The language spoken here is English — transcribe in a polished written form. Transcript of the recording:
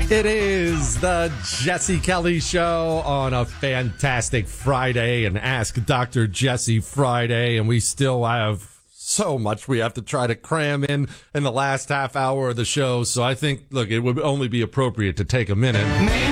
It is the Jesse Kelly Show on a fantastic Friday, and Ask Dr. Jesse Friday, and we still have so much we have to try to cram in the last half hour of the show, so I think, look, it would only be appropriate to take a minute